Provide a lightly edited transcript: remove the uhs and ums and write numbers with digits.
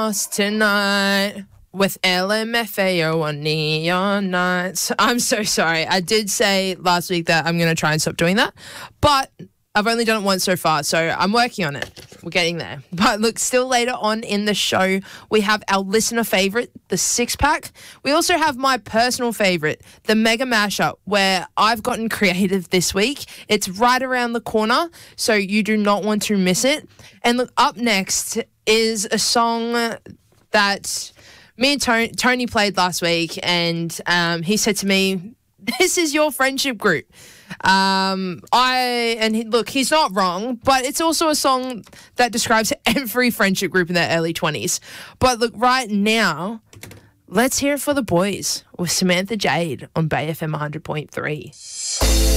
lost tonight with LMFAO on Neon Nights. I'm so sorry. I did say last week that I'm going to try and stop doing that, but I've only done it once so far, so I'm working on it. We're getting there. But look, still later on in the show, we have our listener favourite, the Six Pack. We also have my personal favourite, the Mega Mashup, where I've gotten creative this week. It's right around the corner, so you do not want to miss it. And look, up next is a song that me and Tony played last week, and he said to me, "This is your friendship group." He's not wrong, but it's also a song that describes every friendship group in their early 20s. But look, right now, let's hear it for the boys with Samantha Jade on Bay FM 100.3.